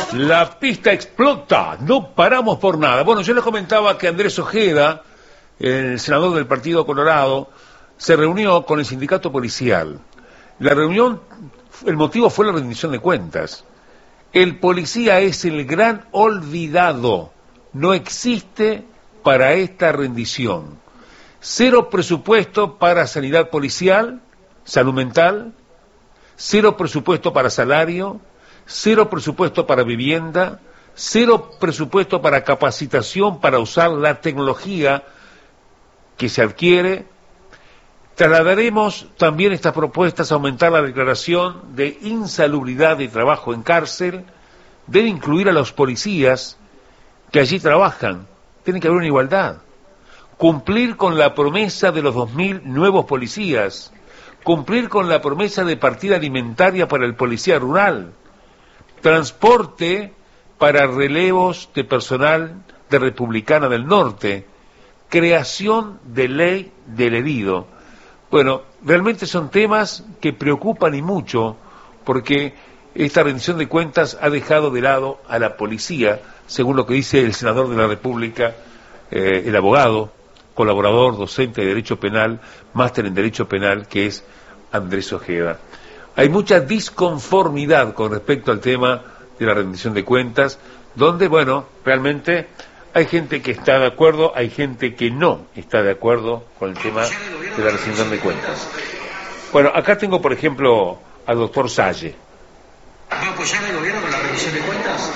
La pista explota, no paramos por nada. Bueno, yo les comentaba que Andrés Ojeda, el senador del Partido Colorado, se reunió con el sindicato policial. La reunión, el motivo fue la rendición de cuentas. El policía es el gran olvidado, no existe para esta rendición. Cero presupuesto para sanidad policial, salud mental, cero presupuesto para salario, cero presupuesto para vivienda, cero presupuesto para capacitación para usar la tecnología que se adquiere. Trasladaremos también estas propuestas a aumentar la declaración de insalubridad de trabajo en cárcel. Debe incluir a los policías que allí trabajan. Tiene que haber una igualdad. Cumplir con la promesa de los 2.000 nuevos policías. Cumplir con la promesa de partida alimentaria para el policía rural. Transporte para relevos de personal de Republicana del Norte. Creación de ley del herido. Bueno, realmente son temas que preocupan y mucho, porque esta rendición de cuentas ha dejado de lado a la policía, según lo que dice el senador de la República, el abogado, colaborador, docente de Derecho Penal, máster en Derecho Penal, que es Andrés Ojeda. Hay mucha disconformidad con respecto al tema de la rendición de cuentas, donde, bueno, realmente hay gente que está de acuerdo, hay gente que no está de acuerdo con el tema de la rendición de cuentas. Bueno, acá tengo, por ejemplo, al doctor Salle. ¿Va a apoyar al gobierno con la rendición de cuentas?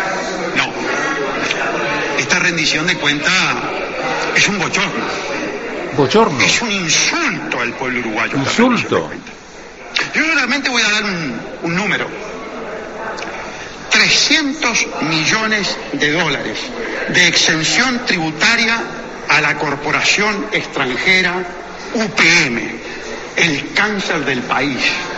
No. Esta rendición de cuentas es un bochorno. ¿Bochorno? Es un insulto al pueblo uruguayo. ¿Insulto? Yo realmente voy a dar un número. 300 millones de dólares de exención tributaria a la corporación extranjera UPM, el cáncer del país.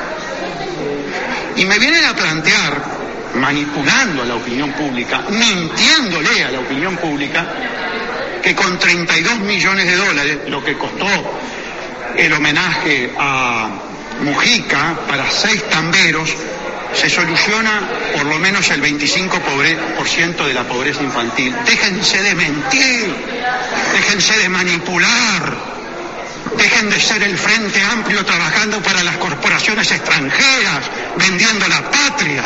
Y me vienen a plantear, manipulando a la opinión pública, mintiéndole a la opinión pública, que con 32 millones de dólares, lo que costó el homenaje a Mujica para 6 tamberos, se soluciona por lo menos el 25% de la pobreza infantil. Déjense de mentir, déjense de manipular, dejen de ser el Frente Amplio trabajando para las corporaciones extranjeras, vendiendo la patria.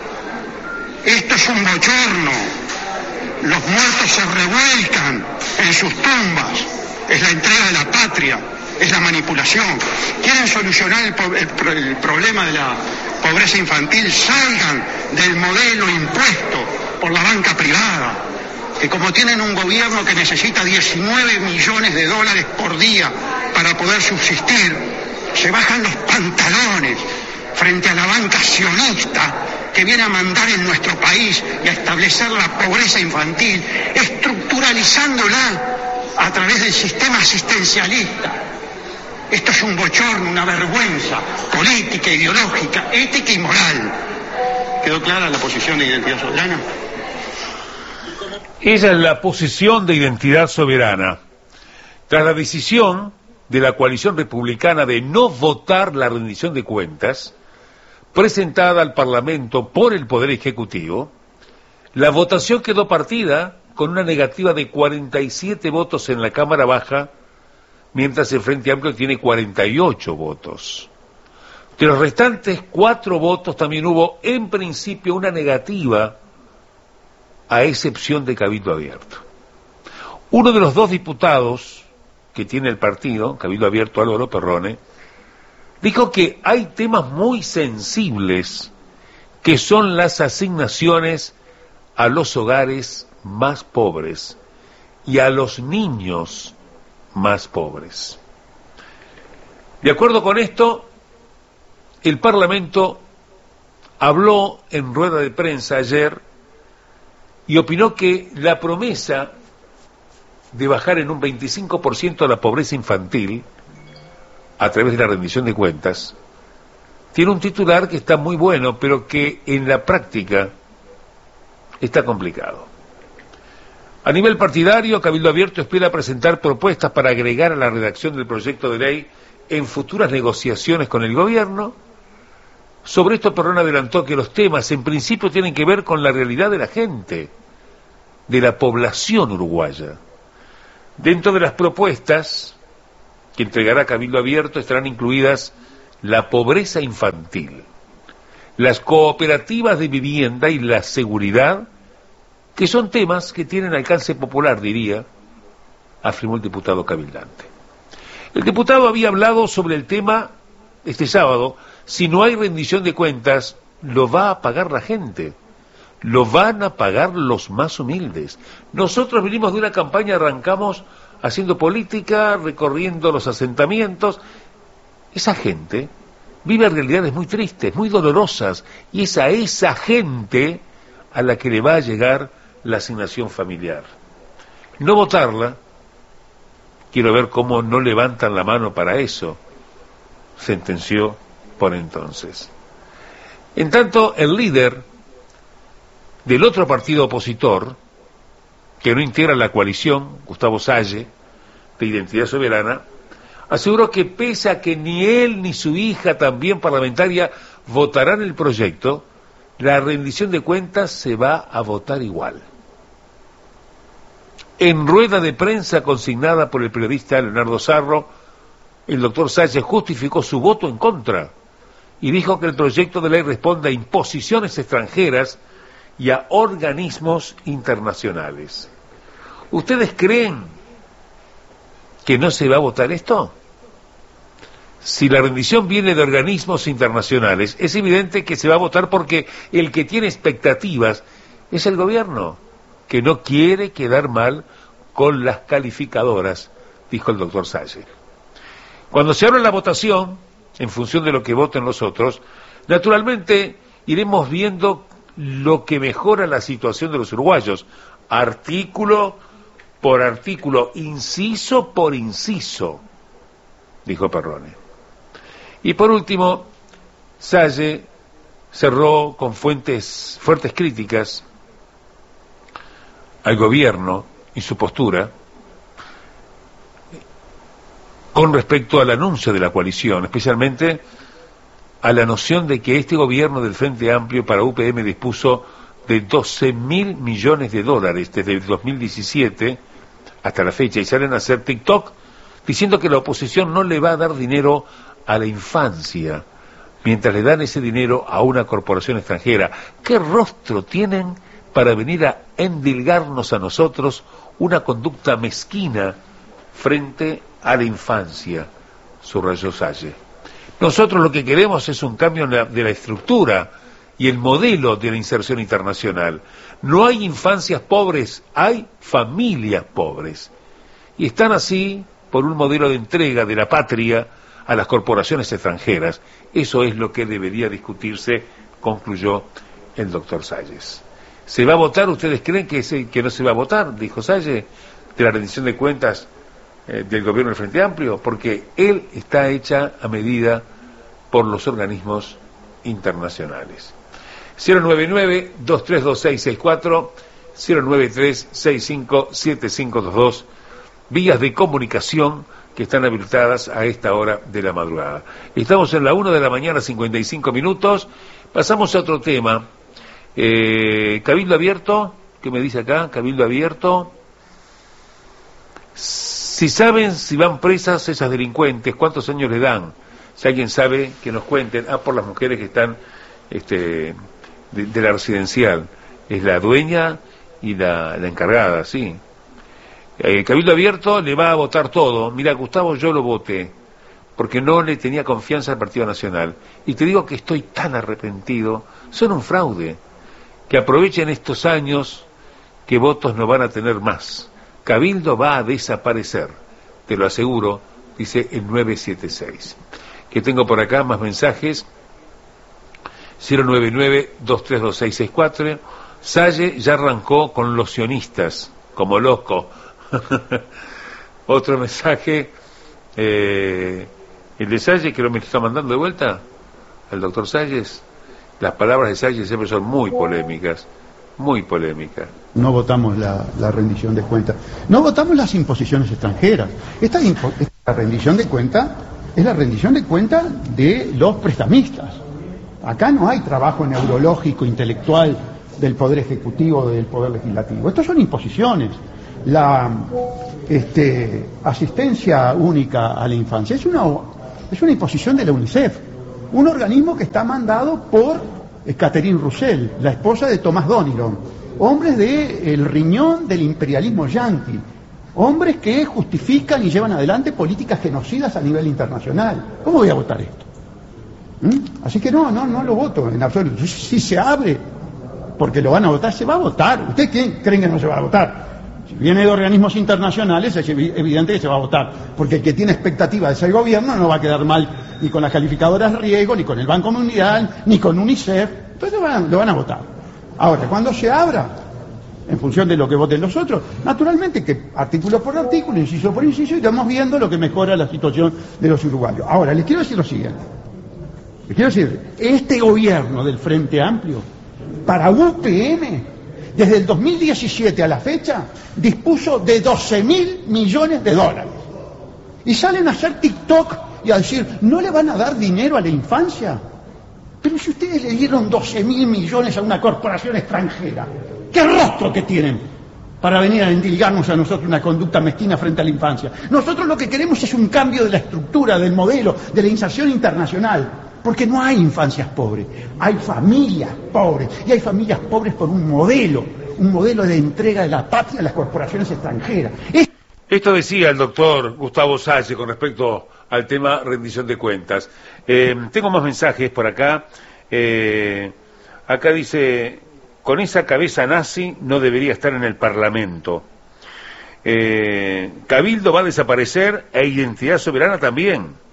Esto es un bochorno. Los muertos se revuelcan en sus tumbas. Es la entrega de la patria, es la manipulación. ¿Quieren solucionar el problema de la pobreza infantil? Salgan del modelo impuesto por la banca privada, que como tienen un gobierno que necesita 19 millones de dólares por día para poder subsistir, se bajan los pantalones frente a la banca sionista que viene a mandar en nuestro país y a establecer la pobreza infantil, estructuralizándola a través del sistema asistencialista. Esto es un bochorno, una vergüenza política, ideológica, ética y moral. ¿Quedó clara la posición de Identidad Soberana? Esa es la posición de Identidad Soberana. Tras la decisión de la coalición republicana de no votar la rendición de cuentas, presentada al Parlamento por el Poder Ejecutivo, la votación quedó partida con una negativa de 47 votos en la Cámara Baja, mientras el Frente Amplio tiene 48 votos. De los restantes 4 votos también hubo, en principio, una negativa, a excepción de Cabildo Abierto. Uno de los 2 diputados que tiene el partido, Cabildo Abierto, Álvaro Perrone, dijo que hay temas muy sensibles que son las asignaciones a los hogares más pobres y a los niños más pobres. De acuerdo con esto, el Parlamento habló en rueda de prensa ayer y opinó que la promesa de bajar en un 25% la pobreza infantil a través de la rendición de cuentas tiene un titular que está muy bueno, pero que en la práctica está complicado. A nivel partidario, Cabildo Abierto espera presentar propuestas para agregar a la redacción del proyecto de ley en futuras negociaciones con el gobierno, Sobre esto Perrone adelantó que los temas en principio tienen que ver con la realidad de la gente, de la población uruguaya. Dentro de las propuestas que entregará Cabildo Abierto estarán incluidas la pobreza infantil, las cooperativas de vivienda y la seguridad, que son temas que tienen alcance popular, diría, afirmó el diputado cabildante. El diputado había hablado sobre el tema este sábado. Si no hay rendición de cuentas, lo va a pagar la gente, lo van a pagar los más humildes. Nosotros venimos de una campaña, arrancamos haciendo política, recorriendo los asentamientos. Esa gente vive realidades muy tristes, muy dolorosas, y es a esa gente a la que le va a llegar la asignación familiar. No votarla, quiero ver cómo no levantan la mano para eso, sentenció por entonces. En tanto, el líder del otro partido opositor, que no integra la coalición, Gustavo Salle, de Identidad Soberana, aseguró que pese a que ni él ni su hija, también parlamentaria, votarán el proyecto, la rendición de cuentas se va a votar igual. En rueda de prensa consignada por el periodista Leonardo Sarro, el doctor Salle justificó su voto en contra y dijo que el proyecto de ley responde a imposiciones extranjeras y a organismos internacionales. ¿Ustedes creen que no se va a votar esto? Si la rendición viene de organismos internacionales, es evidente que se va a votar porque el que tiene expectativas es el gobierno, que no quiere quedar mal con las calificadoras, dijo el doctor Salle. Cuando se abra la votación, en función de lo que voten los otros, naturalmente iremos viendo lo que mejora la situación de los uruguayos, artículo por artículo, inciso por inciso, dijo Perrone. Y por último, Salle cerró con fuertes críticas al gobierno y su postura con respecto al anuncio de la coalición, especialmente a la noción de que este gobierno del Frente Amplio para UPM dispuso de 12.000 millones de dólares desde el 2017 hasta la fecha, y salen a hacer TikTok diciendo que la oposición no le va a dar dinero a la infancia, mientras le dan ese dinero a una corporación extranjera. ¿Qué rostro tienen para venir a endilgarnos a nosotros una conducta mezquina frente a la infancia?, subrayó Salle. Nosotros lo que queremos es un cambio de la estructura y el modelo de la inserción internacional. No hay infancias pobres, hay familias pobres. Y están así por un modelo de entrega de la patria a las corporaciones extranjeras. Eso es lo que debería discutirse, concluyó el doctor Salles. ¿Se va a votar? ¿Ustedes creen que no se va a votar?, dijo Salle, de la rendición de cuentas del gobierno del Frente Amplio, porque él está hecha a medida por los organismos internacionales. 099-232664, 093-657522, vías de comunicación que están habilitadas a esta hora de la madrugada. Estamos en la 1 de la mañana, 55 minutos. Pasamos a otro tema. Cabildo Abierto, ¿qué me dice acá? Cabildo Abierto. Si saben si van presas esas delincuentes, ¿cuántos años le dan? Si alguien sabe, que nos cuenten. Por las mujeres que están de la residencial. Es la dueña y la encargada, sí. Cabildo Abierto le va a votar todo. Mira, Gustavo, yo lo voté porque no le tenía confianza al Partido Nacional. Y te digo que estoy tan arrepentido. Son un fraude. Que aprovechen estos años que votos no van a tener más. Cabildo va a desaparecer, te lo aseguro, dice el 976. Que tengo por acá más mensajes. 099-232664. Salle ya arrancó con los sionistas, como loco. Otro mensaje, el de Salle, que lo me está mandando de vuelta, el doctor Salles. Las palabras de Salle siempre son muy polémicas, muy polémicas. No votamos la rendición de cuentas, no votamos las imposiciones extranjeras. Esta rendición de cuentas es la rendición de cuentas de los prestamistas. Acá no hay trabajo neurológico, intelectual del Poder Ejecutivo o del Poder Legislativo. Estos son imposiciones. La asistencia única a la infancia es una imposición de la UNICEF, un organismo que está mandado por Catherine Russell, la esposa de Thomas Donilon, hombres del riñón del imperialismo yanqui, hombres que justifican y llevan adelante políticas genocidas a nivel internacional. ¿Cómo voy a votar esto? Así que no lo voto en absoluto. Si se abre porque lo van a votar, se va a votar. ¿Ustedes creen que no se va a votar? Si viene de organismos internacionales, es evidente que se va a votar, porque el que tiene expectativa de ser gobierno no va a quedar mal ni con las calificadoras Riego, ni con el Banco Mundial, ni con UNICEF. Entonces lo van a votar. Ahora, cuando se abra, en función de lo que voten los otros, naturalmente que artículo por artículo, inciso por inciso, iremos viendo lo que mejora la situación de los uruguayos. Ahora, les quiero decir lo siguiente. Este gobierno del Frente Amplio, para UPM, desde el 2017 a la fecha, dispuso de 12.000 millones de dólares. Y salen a hacer TikTok y a decir, ¿no le van a dar dinero a la infancia? Pero si ustedes le dieron 12.000 millones a una corporación extranjera, ¿qué rostro que tienen para venir a endilgarnos a nosotros una conducta mezquina frente a la infancia? Nosotros lo que queremos es un cambio de la estructura, del modelo, de la inserción internacional. Porque no hay infancias pobres, hay familias pobres, y hay familias pobres por un modelo de entrega de la patria a las corporaciones extranjeras. Esto decía el doctor Gustavo Salle con respecto al tema rendición de cuentas. Tengo más mensajes por acá. Acá dice, con esa cabeza nazi no debería estar en el Parlamento. Cabildo va a desaparecer e Identidad Soberana también.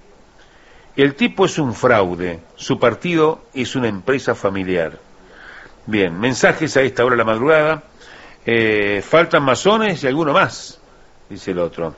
El tipo es un fraude, su partido es una empresa familiar. Bien, mensajes a esta hora de la madrugada. Faltan masones y alguno más, dice el otro.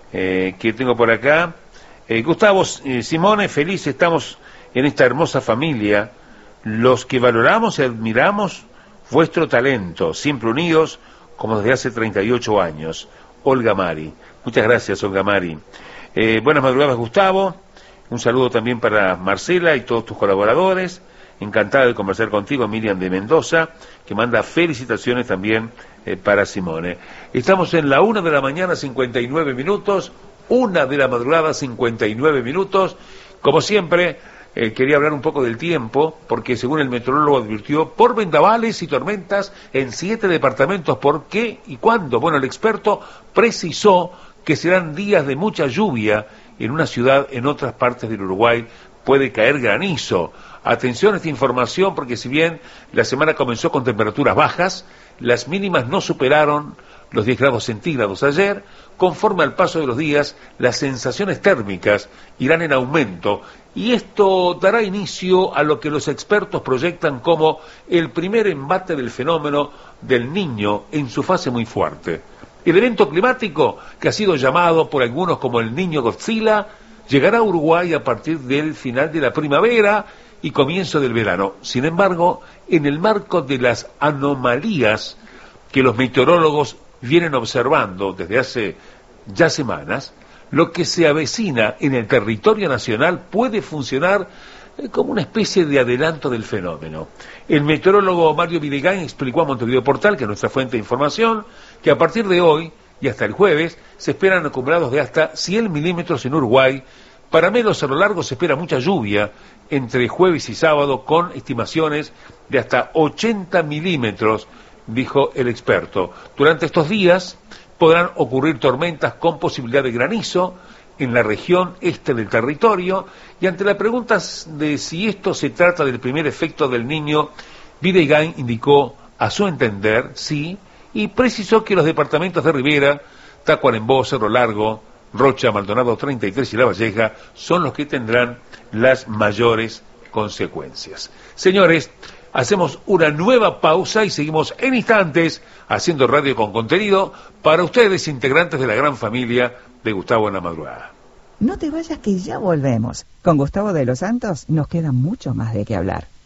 Que tengo por acá. Gustavo Simone, feliz estamos en esta hermosa familia, los que valoramos y admiramos vuestro talento, siempre unidos como desde hace 38 años. Olga Mari. Muchas gracias, Olga Mari. Buenas madrugadas, Gustavo. Un saludo también para Marcela y todos tus colaboradores. Encantada de conversar contigo, Miriam de Mendoza, que manda felicitaciones también para Simone. Estamos en la 1 de la mañana, 59 minutos, 1 de la madrugada, 59 minutos. Como siempre, quería hablar un poco del tiempo, porque según el meteorólogo advirtió, por vendavales y tormentas en 7 departamentos. ¿Por qué y cuándo? Bueno, el experto precisó que serán días de mucha lluvia en una ciudad, en otras partes del Uruguay puede caer granizo. Atención a esta información, porque si bien la semana comenzó con temperaturas bajas, las mínimas no superaron los 10 grados centígrados ayer. Conforme al paso de los días, las sensaciones térmicas irán en aumento, y esto dará inicio a lo que los expertos proyectan como el primer embate del fenómeno del Niño en su fase muy fuerte. El evento climático, que ha sido llamado por algunos como el Niño Godzilla, llegará a Uruguay a partir del final de la primavera y comienzo del verano. Sin embargo, en el marco de las anomalías que los meteorólogos vienen observando desde hace ya semanas, lo que se avecina en el territorio nacional puede funcionar como una especie de adelanto del fenómeno. El meteorólogo Mario Vilegán explicó a Montevideo Portal, que es nuestra fuente de información, que a partir de hoy y hasta el jueves se esperan acumulados de hasta 100 milímetros en Uruguay. Para Melos a lo largo se espera mucha lluvia entre jueves y sábado, con estimaciones de hasta 80 milímetros, dijo el experto. Durante estos días podrán ocurrir tormentas con posibilidad de granizo en la región este del territorio, y ante la pregunta de si esto se trata del primer efecto del Niño, Videgain indicó, a su entender, sí, y precisó que los departamentos de Rivera, Tacuarembó, Cerro Largo, Rocha, Maldonado 33 y La Valleja son los que tendrán las mayores consecuencias. Señores, hacemos una nueva pausa y seguimos en instantes haciendo radio con contenido para ustedes, integrantes de la gran familia de Gustavo en la Madrugada. No te vayas, que ya volvemos. Con Gustavo de los Santos nos queda mucho más de qué hablar.